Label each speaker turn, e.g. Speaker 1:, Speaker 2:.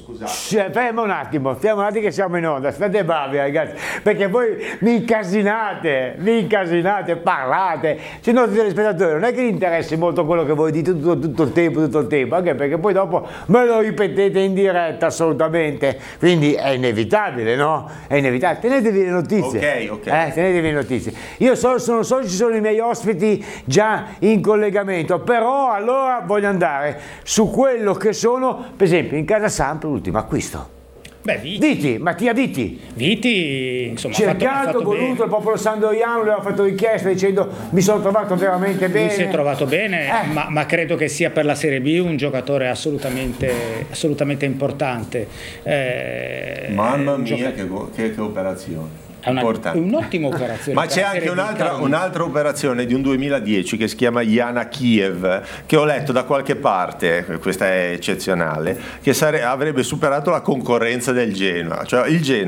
Speaker 1: scusate. Fermo un attimo che siamo in onda, state bravi ragazzi, perché voi mi incasinate, parlate, se no telespettatori non è che vi interessi molto quello che voi dite tutto il tempo, anche perché poi dopo me lo ripetete in diretta assolutamente, quindi è inevitabile, no? È inevitabile, tenetevi le notizie.
Speaker 2: Ok.
Speaker 1: Tenetevi le notizie. Io sono ci sono i miei ospiti già in collegamento, però allora voglio andare su quello che sono, per esempio in Casa Samp l'ultimo acquisto.
Speaker 3: Beh, Viti,
Speaker 1: Mattia Viti,
Speaker 3: insomma,
Speaker 1: cercato, voluto, il popolo sandoiano le ha fatto richiesta dicendo mi sono trovato veramente bene.
Speaker 3: Lui si è trovato bene, ma credo che sia per la Serie B un giocatore assolutamente importante.
Speaker 2: Mamma mia, che operazione.
Speaker 3: È un'ottima operazione.
Speaker 2: Ma c'è anche un'altra operazione di un 2010 che si chiama Yana Kiev, che ho letto da qualche parte, questa è eccezionale, che avrebbe superato la concorrenza del Genoa. Cioè il Genoa